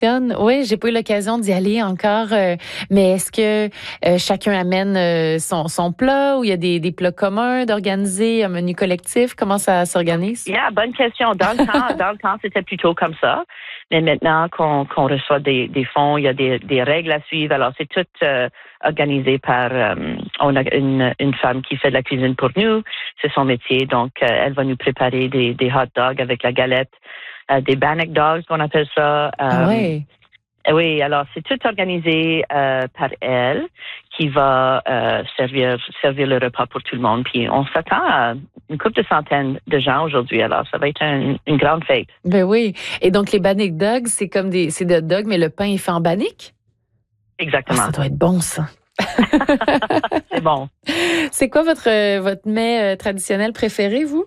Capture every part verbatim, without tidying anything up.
Oui, j'ai pas eu l'occasion d'y aller encore, euh, mais est-ce que euh, chacun amène euh, son, son plat ou il y a des, des plats communs d'organiser, un menu collectif? Comment ça s'organise? Yeah, bonne question. Dans le temps, dans le temps, c'était plutôt comme ça. Mais maintenant qu'on qu'on reçoit des, des fonds, il y a des, des règles à suivre. Alors, c'est tout euh, organisé par euh, on a une, une femme qui fait de la cuisine pour nous. C'est son métier. Donc, euh, elle va nous préparer des, des hot dogs avec la galette, euh, des bannock dogs, qu'on appelle ça. Euh, Ah ouais. Oui, alors c'est tout organisé euh, par elle qui va euh, servir servir le repas pour tout le monde. Puis on s'attend à une couple de centaines de gens aujourd'hui. Alors ça va être un, une grande fête. Ben oui. Et donc les bannock dogs, c'est comme des c'est des hot dogs, mais le pain est fait en bannock? Exactement. Ah, ça doit être bon ça. C'est bon. C'est quoi votre votre mets traditionnel préféré, vous?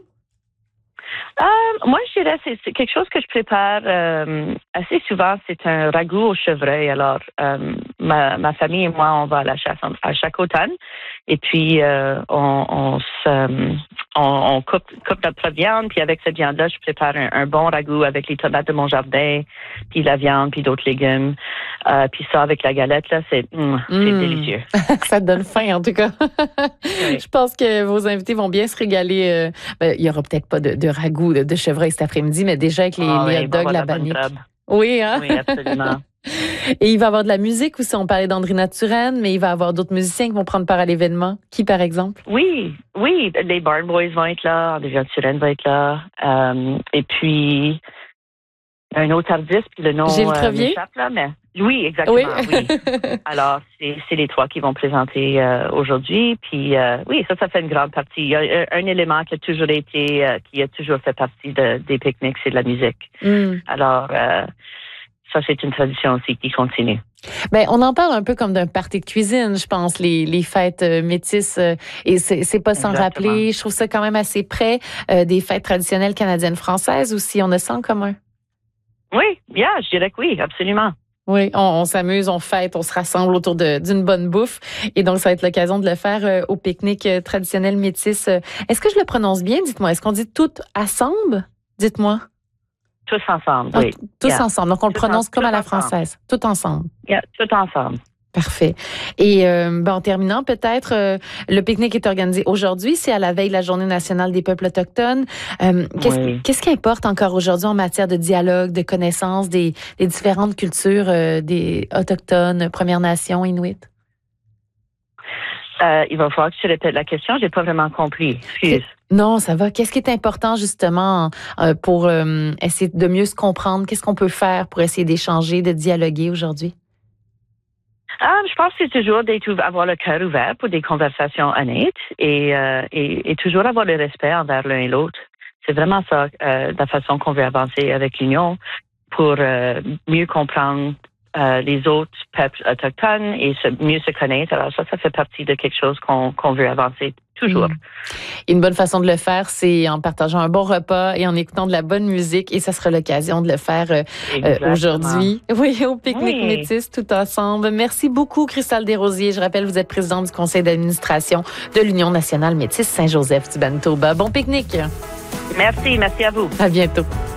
Euh, moi, je dirais c'est, c'est quelque chose que je prépare euh, assez souvent. C'est un ragoût au chevreuil. Alors, euh, ma, ma famille et moi, on va à la chasse à chaque automne. Et puis, euh, on, on, se, on, on coupe, coupe notre viande. Puis avec cette viande-là, je prépare un, un bon ragoût avec les tomates de mon jardin, puis la viande, puis d'autres légumes. Euh, puis ça, avec la galette, là, c'est, mm, c'est mmh. délicieux. Ça te donne faim, en tout cas. Oui. Je pense que vos invités vont bien se régaler. Ben, il n'y aura peut-être pas de, de ragoût de, de chevreuil cet après-midi, mais déjà avec les, oh, les hot dogs, la bannique. Oui, hein? Oui, absolument. Et il va y avoir de la musique aussi. On parlait d'Andrina Turenne, mais il va y avoir d'autres musiciens qui vont prendre part à l'événement. Qui, par exemple? Oui, oui. Les Barn Boys vont être là. Andrina Turenne va être là. Euh, et puis, un autre artiste, puis le nom Gilles Crevier? Euh, m'échappe, là, mais... Oui, exactement, oui. oui. Alors, c'est, c'est les trois qui vont présenter euh, aujourd'hui. Puis, euh, oui, ça, ça fait une grande partie. Il y a un, un élément qui a toujours été, euh, qui a toujours fait partie de, des pique-niques, c'est de la musique. Mm. Alors, euh, ça, c'est une tradition aussi qui continue. Ben, on en parle un peu comme d'un party de cuisine, je pense, les, les fêtes euh, métisses. Euh, et c'est, c'est pas sans Exactement. rappeler. Je trouve ça quand même assez près euh, des fêtes traditionnelles canadiennes-françaises aussi. On a ça en commun. Oui, bien, yeah, je dirais que oui, absolument. Oui, on, on s'amuse, on fête, on se rassemble autour de, d'une bonne bouffe. Et donc, ça va être l'occasion de le faire euh, au pique-nique euh, traditionnel métis. Euh, est-ce que je le prononce bien? Dites-moi. Est-ce qu'on dit tout ensemble? Dites-moi. Tous ensemble, ah, oui. Tous yeah. ensemble. Donc, on tout le prononce en, comme à la ensemble. française. Tout ensemble. Yeah, tout ensemble. Parfait. Et euh, ben, en terminant, peut-être, euh, le pique-nique est organisé aujourd'hui. C'est à la veille de la Journée nationale des peuples autochtones. Euh, qu'est-ce, oui. qu'est-ce qui importe encore aujourd'hui en matière de dialogue, de connaissance des, des différentes cultures euh, des autochtones, Premières Nations, Inuits? Euh, il va falloir que tu répètes la question. J'ai pas vraiment compris. Excuse. Non, ça va. Qu'est-ce qui est important justement euh, pour euh, essayer de mieux se comprendre? Qu'est-ce qu'on peut faire pour essayer d'échanger, de dialoguer aujourd'hui? Ah, je pense que c'est toujours d'avoir le cœur ouvert pour des conversations honnêtes et, euh, et, et toujours avoir le respect envers l'un et l'autre. C'est vraiment ça, euh, la façon qu'on veut avancer avec l'Union pour euh, mieux comprendre euh, les autres peuples autochtones et se, mieux se connaître. Alors ça, ça fait partie de quelque chose qu'on, qu'on veut avancer toujours. Mmh. Une bonne façon de le faire, c'est en partageant un bon repas et en écoutant de la bonne musique. Et ça sera l'occasion de le faire euh, aujourd'hui. Oui, au pique-nique oui. métis, tout ensemble. Merci beaucoup, Chrystal Desrosiers. Je rappelle, vous êtes présidente du conseil d'administration de l'Union nationale métisse Saint-Joseph du Manitoba. Bon pique-nique. Merci, merci à vous. À bientôt.